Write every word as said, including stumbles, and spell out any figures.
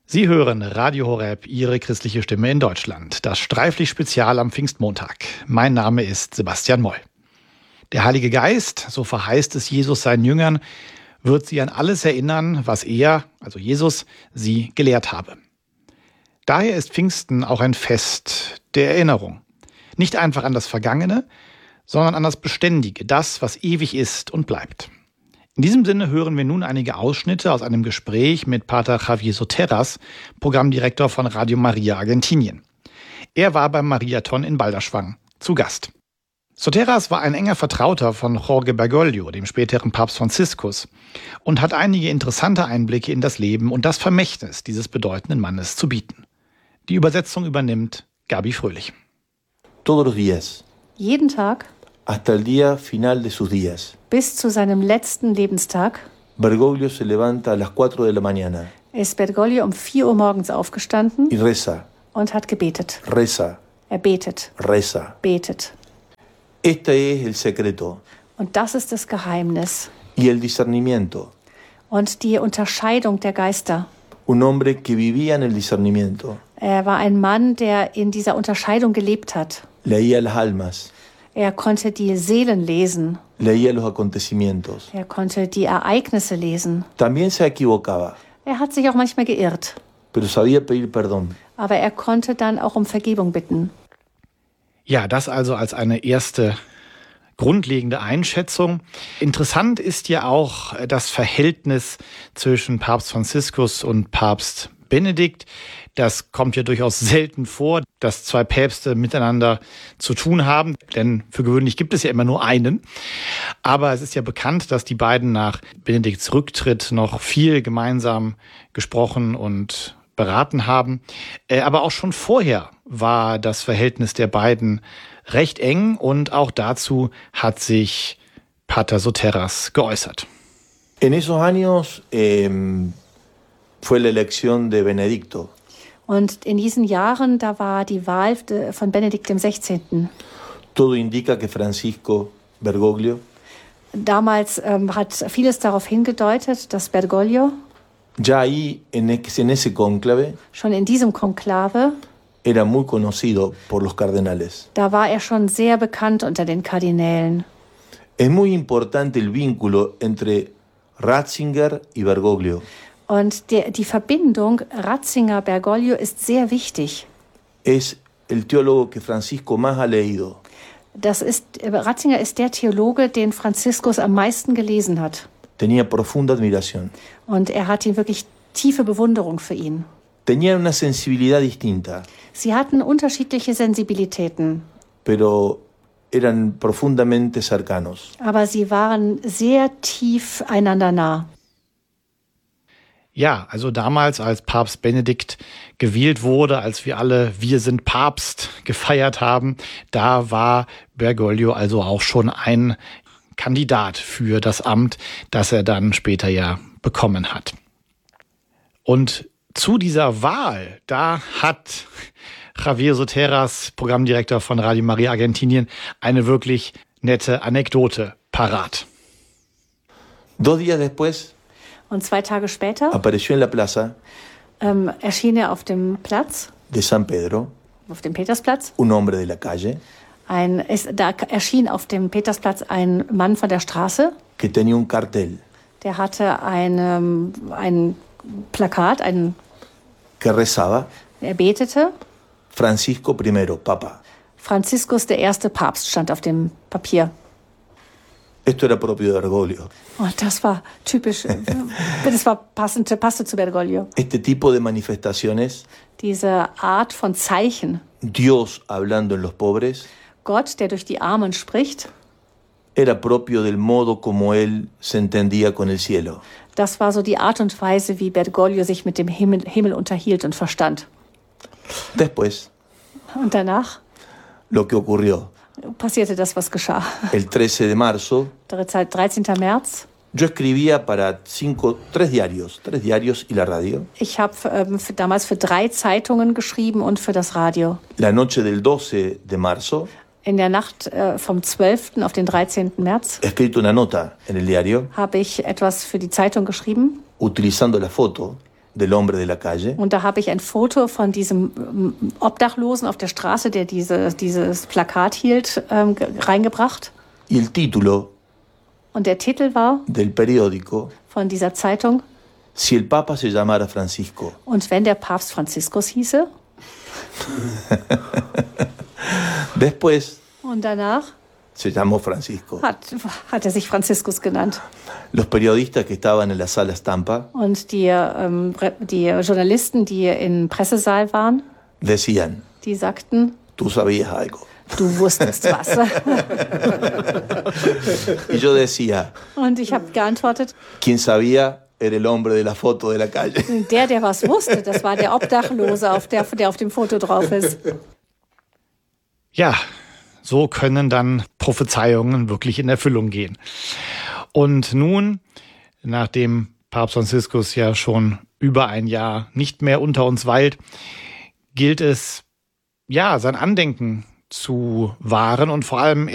Sie hören Radio Horeb, Ihre christliche Stimme in Deutschland. Das Streiflich-Spezial am Pfingstmontag. Mein Name ist Sebastian Moll. Der Heilige Geist, so verheißt es Jesus seinen Jüngern, wird sie an alles erinnern, was er, also Jesus, sie gelehrt habe. Daher ist Pfingsten auch ein Fest der Erinnerung. Nicht einfach an das Vergangene, sondern an das Beständige, das, was ewig ist und bleibt. In diesem Sinne hören wir nun einige Ausschnitte aus einem Gespräch mit Pater Javier Soteras, Programmdirektor von Radio Maria Argentinien. Er war beim Mariathon in Balderschwang zu Gast. Soteras war ein enger Vertrauter von Jorge Bergoglio, dem späteren Papst Franziskus, und hat einige interessante Einblicke in das Leben und das Vermächtnis dieses bedeutenden Mannes zu bieten. Die Übersetzung übernimmt Gabi Fröhlich. Todos los días. Jeden Tag. Hasta el día final de sus días. Bis zu seinem letzten Lebenstag. Bergoglio se levanta a las cuatro de la mañana. Ist Bergoglio um vier Uhr morgens aufgestanden y reza. Und hat gebetet. Reza. Er betet. Reza. Betet. Este es el secreto. Und das ist das Geheimnis. Y el discernimiento. Und die Unterscheidung der Geister. Un hombre que vivía en el discernimiento. Er war ein Mann, der in dieser Unterscheidung gelebt hat. Leía las almas. Er konnte die Seelen lesen. Leía los acontecimientos. Er konnte die Ereignisse lesen. También se equivocaba. Er hat sich auch manchmal geirrt. Pero sabía pedir perdón. Aber er konnte dann auch um Vergebung bitten. Ja, das also als eine erste grundlegende Einschätzung. Interessant ist ja auch das Verhältnis zwischen Papst Franziskus und Papst Benedikt. Das kommt ja durchaus selten vor, dass zwei Päpste miteinander zu tun haben, denn für gewöhnlich gibt es ja immer nur einen. Aber es ist ja bekannt, dass die beiden nach Benedikts Rücktritt noch viel gemeinsam gesprochen und beraten haben. Aber auch schon vorher war das Verhältnis der beiden recht eng und auch dazu hat sich Pater Soteras geäußert. En esos años eh, fue la elección de Benedicto. Und in diesen Jahren, da war die Wahl von Benedikt dem Sechzehnten. Todo indica que Francisco Bergoglio Damals ähm, hat vieles darauf hingedeutet, dass Bergoglio ya ahí en ese conclave schon in diesem Konklave era muy conocido por los cardenales. Da war er schon sehr bekannt unter den Kardinälen. Es muy importante el vínculo entre Ratzinger y Bergoglio. Und die, die Verbindung Ratzinger-Bergoglio ist sehr wichtig. Es el teólogo que Francisco más ha leído. Das ist, Ratzinger ist der Theologe, den Franziskus am meisten gelesen hat. Tenía profunda admiración. Und er hatte wirklich tiefe Bewunderung für ihn. Tenía una sensibilidad distinta. Sie hatten unterschiedliche Sensibilitäten. Pero eran profundamente cercanos. Aber sie waren sehr tief einander nah. Ja, also damals, als Papst Benedikt gewählt wurde, als wir alle Wir sind Papst gefeiert haben, da war Bergoglio also auch schon ein Kandidat für das Amt, das er dann später ja bekommen hat. Und zu dieser Wahl, da hat Javier Soteras, Programmdirektor von Radio Maria Argentinien, eine wirklich nette Anekdote parat. Dos días después Und zwei Tage später apareció en la plaza ähm, erschien er auf dem Platz, de San Pedro, auf dem Petersplatz. un hombre de la calle, Ein, ist, da erschien auf dem Petersplatz ein Mann von der Straße. que tenía un cartel Der hatte eine, ein Plakat, ein, que rezaba er betete. Francisco primero, Papa. Franziskus, der erste Papst, stand auf dem Papier. Esto era propio de Bergoglio. Und das war typisch, das war passend, passte zu Bergoglio. Este tipo de manifestaciones, Diese Art von Zeichen, Dios hablando en los pobres, Gott, der durch die Armen spricht, era propio del modo como él se entendía con el cielo. das war so die Art und Weise, wie Bergoglio sich mit dem Himmel, Himmel unterhielt und verstand. Después, Und danach lo que ocurrió, passierte das, was geschah. el trece de marzo, dreizehnten März. yo escribía para cinco, tres diarios, tres diarios y la radio. Ich habe ähm, für, damals für drei Zeitungen geschrieben und für das Radio. La noche del doce de marzo, In der Nacht äh, vom zwölften auf den dreizehnten März he escrito una nota en el diario habe ich etwas für die Zeitung geschrieben, utilizando la foto del hombre de la calle. Und da habe ich ein Foto von diesem ähm, Obdachlosen auf der Straße, der diese, dieses Plakat hielt, ähm, ge- reingebracht. Y el título Und der Titel war del periódico, von dieser Zeitung: Si el Papa se llamara Francisco. Und wenn der Papst Franziskus hieße? Después Und danach se llamó Francisco. hat, hat er sich Franziskus genannt. Los periodistas que estaban en la sala Stampa Und die, ähm, Re- die Journalisten, die im Pressesaal waren, decían, die sagten, tú sabías algo. du wusstest was. Y yo decía, Und ich habe geantwortet, quien sabía era el hombre de la foto de la calle. der, der was wusste, das war der Obdachlose, auf der, der auf dem Foto drauf ist. Ja, so können dann Prophezeiungen wirklich in Erfüllung gehen. Und nun, nachdem Papst Franziskus ja schon über ein Jahr nicht mehr unter uns weilt, gilt es, ja, sein Andenken zu wahren und vor allem